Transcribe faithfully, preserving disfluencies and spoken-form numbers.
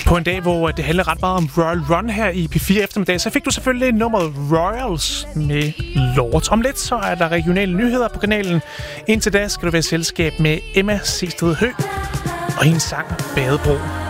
På en dag, hvor det handler ret meget om Royal Run her i P fire eftermiddag, så fik du selvfølgelig nummeret Royals med Lord. Om lidt så er der regionale nyheder på kanalen. Indtil da skal du være i selskab med Emma Sehsted Høgh og hendes sang Badebro.